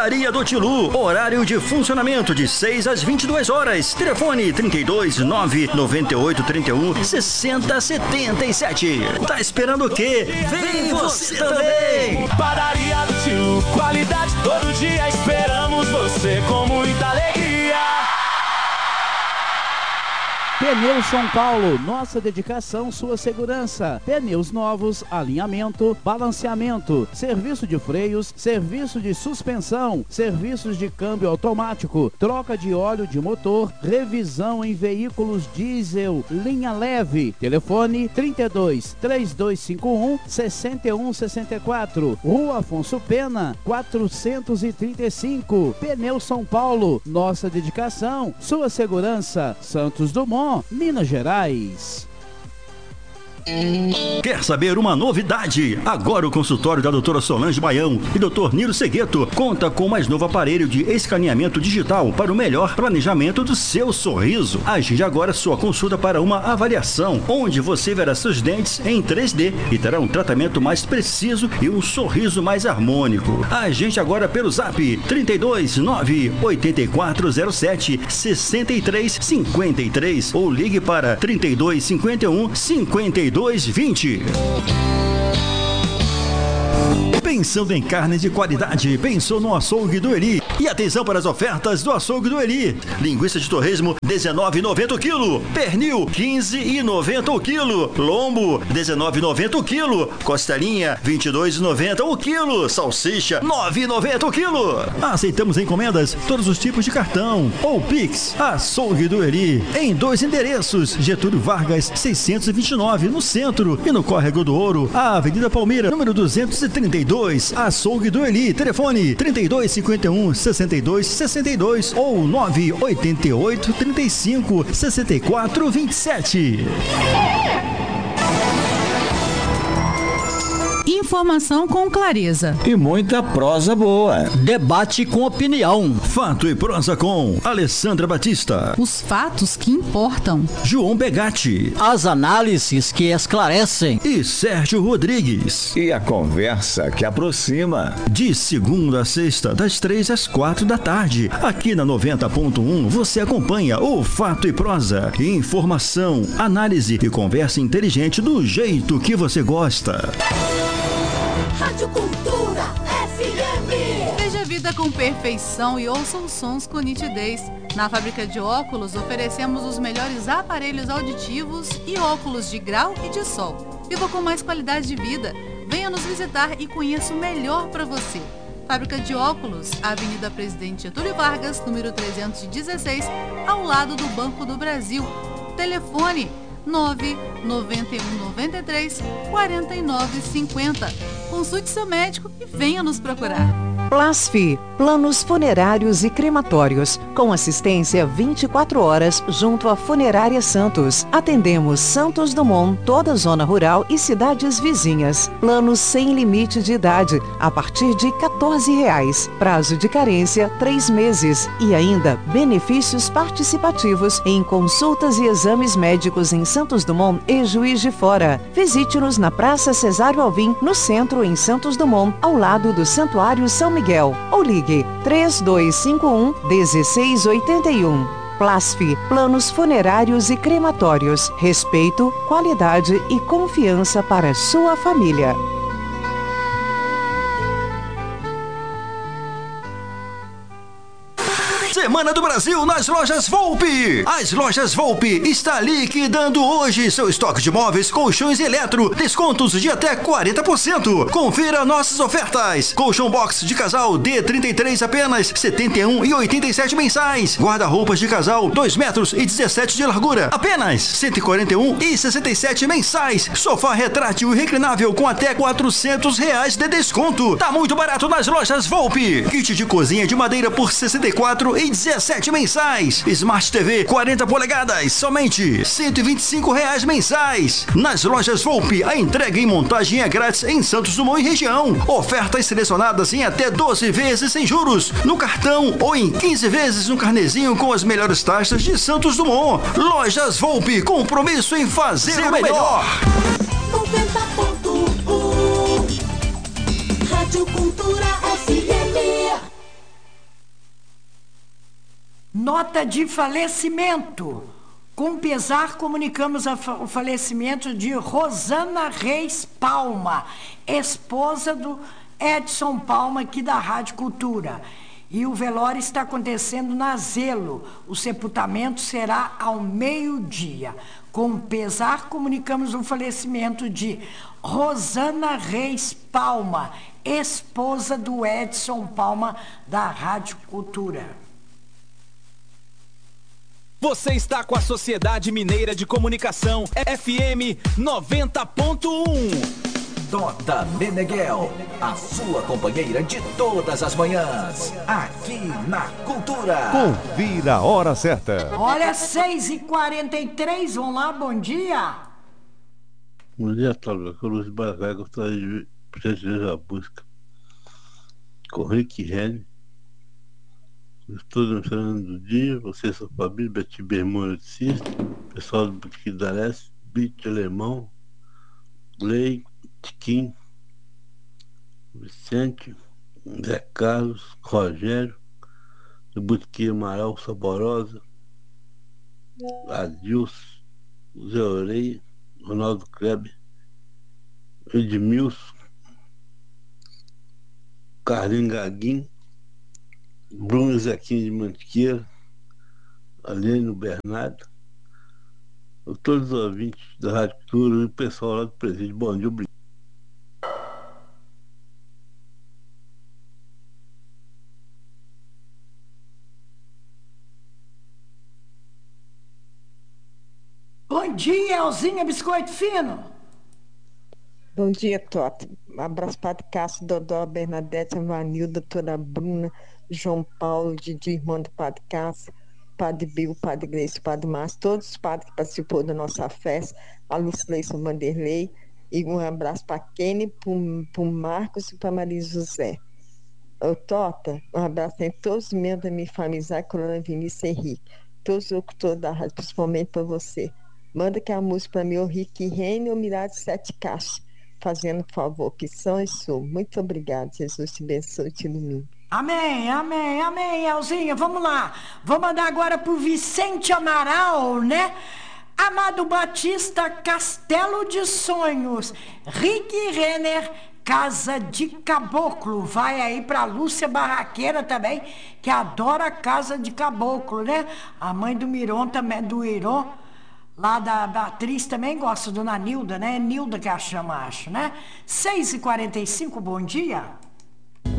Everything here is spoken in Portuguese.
Padaria do Tilu, horário de funcionamento de 6 às 22 horas. Telefone 32 998 31 60 77. Tá esperando o quê? Vem você também! Padaria do Tilu, qualidade todo dia, esperamos você com muita alegria. Pneus São Paulo, nossa dedicação, sua segurança. Pneus novos, alinhamento, balanceamento, serviço de freios, serviço de suspensão, serviços de câmbio automático, troca de óleo de motor, revisão em veículos diesel, linha leve. Telefone 32 3251 6164, Rua Afonso Pena, 435. Pneus São Paulo, nossa dedicação, sua segurança. Santos Dumont, Minas Gerais. Quer saber uma novidade? Agora o consultório da doutora Solange Baião e doutor Nilo Segueto conta com o mais novo aparelho de escaneamento digital para o melhor planejamento do seu sorriso. Agende agora sua consulta para uma avaliação, onde você verá seus dentes em 3D e terá um tratamento mais preciso e um sorriso mais harmônico. Agende agora pelo zap 32 98407 6353 ou ligue para 32 51 5220. Pensando em carne de qualidade, pensou no Açougue do Eli. E atenção para as ofertas do Açougue do Eli. Linguiça de torresmo, R$19,90 o quilo. Pernil, R$15,90 o quilo. Lombo, R$19,90 o quilo. Costelinha, R$22,90 o quilo. Salsicha, R$9,90 o quilo. Aceitamos encomendas, todos os tipos de cartão ou Pix. Açougue do Eli, em 2 endereços: Getúlio Vargas, 629, no centro, e no Córrego do Ouro, a Avenida Palmeira, número 232. Açougue do Eli, telefone 3251 6262 ou 988 35 64 27. Informação com clareza e muita prosa boa. Debate com opinião. Fato e prosa com Alessandra Batista. Os fatos que importam. João Begatti. As análises que esclarecem. E Sérgio Rodrigues. E a conversa que aproxima. De segunda a sexta, das 3 às 4 da tarde. Aqui na 90.1 você acompanha o Fato e Prosa. Informação, análise e conversa inteligente do jeito que você gosta. Rádio Cultura FM. Veja a vida com perfeição e ouça os sons com nitidez. Na Fábrica de Óculos oferecemos os melhores aparelhos auditivos e óculos de grau e de sol. Viva com mais qualidade de vida. Venha nos visitar e conheça o melhor para você. Fábrica de Óculos, Avenida Presidente Getúlio Vargas, número 316, ao lado do Banco do Brasil. Telefone 99193 4950. Consulte seu médico e venha nos procurar. Plasfi, planos funerários e crematórios, com assistência 24 horas junto à Funerária Santos. Atendemos Santos Dumont, toda a zona rural e cidades vizinhas. Planos sem limite de idade, a partir de R$14. Prazo de carência, 3 meses. E ainda, benefícios participativos em consultas e exames médicos em Santos Dumont e Juiz de Fora. Visite-nos na Praça Cesário Alvim, no centro, em Santos Dumont, ao lado do Santuário São Miguel, ou ligue 3251-1681. Plasfi, planos funerários e crematórios. Respeito, qualidade e confiança para sua família. Semana do Brasil nas lojas Volpe. As lojas Volpe está liquidando hoje seu estoque de móveis, colchões e eletro. Descontos de até 40%. Confira nossas ofertas. Colchão box de casal D33 apenas R$ 71,87 mensais. Guarda-roupas de casal 2 metros e 17 de largura apenas R$ 141,67 mensais. Sofá retrátil e reclinável com até R$400 de desconto. Tá muito barato nas lojas Volpe. Kit de cozinha de madeira por R$ 64,17 mensais. Smart TV 40 polegadas, somente R$ 125 mensais. Nas lojas Volpe, a entrega e montagem é grátis em Santos Dumont e região. Ofertas selecionadas em até 12 vezes sem juros no cartão ou em 15 vezes no carnezinho com as melhores taxas de Santos Dumont. Lojas Volpe, compromisso em fazer o melhor. 90.1 Rádio Cultura FM. Nota de falecimento. Com pesar, comunicamos o falecimento de Rosana Reis Palma, esposa do Edson Palma, aqui da Rádio Cultura. E o velório está acontecendo na Zelo. O sepultamento será ao meio-dia. Com pesar, comunicamos o falecimento de Rosana Reis Palma, esposa do Edson Palma, da Rádio Cultura. Você está com a Sociedade Mineira de Comunicação, FM 90.1. Tota Meneghel, a sua companheira de todas as manhãs, aqui na Cultura. Confira a hora certa. Olha, 6h43, vamos lá, bom dia. Bom dia, Cláudio. Eu Luiz Barraga, gostaria de prestigiar a música com Rick Renner. Estou no Fernando do Dia, você, sua família, Beti Bermuda de Cista, pessoal do Boutique da Leste, Bit Alemão, Lei, Tiquim, Vicente, Zé Carlos, Rogério, do Boutique Amaral Saborosa, Adilson, Zé Oreia, Ronaldo Kleber, Edmilson, Carlinhos Gaguinho, Bruno Zequinho de Mantiqueira, Alênio Bernardo, todos os ouvintes da Rádio Cultura e o pessoal lá do presídio. Bom dia, obrigado. Bom dia, Elzinha Biscoito Fino. Bom dia, Tota. Um abraço para o Cássio, Dodó, Bernadette, Vanilda, doutora Bruna, João Paulo, Didi, irmão do Padre Cássio, Padre Bill, Padre Gleice, Padre Márcio, todos os padres que participou da nossa festa, a Lucleison Vanderlei, e um abraço para Kenny, para o Marcos e para Maria José. Ô, Tota, um abraço em todos os membros da minha família, Zé Corona, Vinícius Henrique, todos os locutores da rádio, principalmente para você. Manda que a música para mim, o Rick Reine ou Mirade Sete Caixas, fazendo favor, que são e sou. Muito obrigada, Jesus te abençoe e te ilumine. Amém, amém, amém, Elzinha, vamos lá. Vou mandar agora pro Vicente Amaral, né? Amado Batista, Castelo de Sonhos, Rick Renner, Casa de Caboclo. Vai aí pra Lúcia Barraqueira também, que adora Casa de Caboclo, né? A mãe do Miron também, do Iron, lá da atriz também gosta, dona Nilda, né? Nilda que a chama, acho, né? 6h45, bom dia.